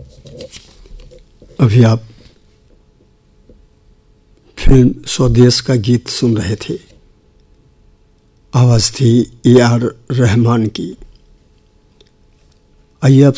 अभी आप फिल्म स्वदेश का गीत सुन रहे थे। आवाज़ थी ए आर रहमान की। आइए अब